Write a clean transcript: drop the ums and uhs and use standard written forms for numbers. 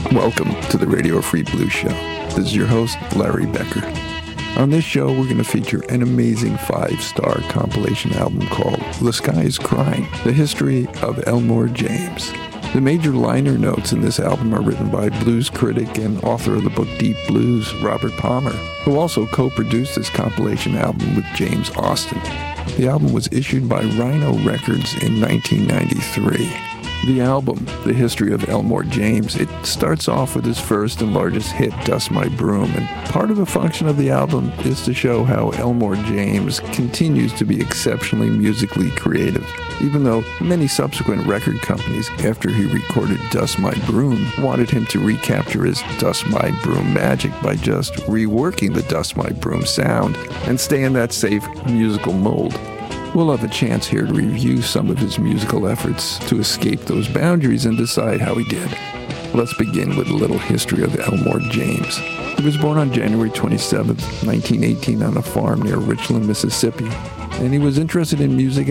Welcome to the Radio Free Blues Show. This is your host, Larry Becker. On this show, we're going to feature an amazing 5-star compilation album called The Sky is Crying, The History of Elmore James. The major liner notes in this album are written by blues critic and author of the book Deep Blues, Robert Palmer, who also co-produced this compilation album with James Austin. The album was issued by Rhino Records in 1993. The album, The History of Elmore James, it starts off with his first and largest hit, Dust My Broom, and part of the function of the album is to show how Elmore James continues to be exceptionally musically creative, even though many subsequent record companies, after he recorded Dust My Broom, wanted him to recapture his Dust My Broom magic by just reworking the Dust My Broom sound and stay in that safe musical mold. We'll have a chance here to review some of his musical efforts to escape those boundaries and decide how he did. Let's begin with a little history of Elmore James. He was born on January 27, 1918 on a farm near Richland, Mississippi, and he was interested in music